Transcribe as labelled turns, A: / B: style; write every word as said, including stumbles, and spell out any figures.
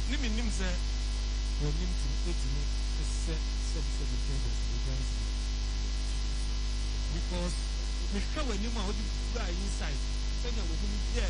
A: Nimi nim say when nim to eight me se se se the things because we show when you are inside, say when you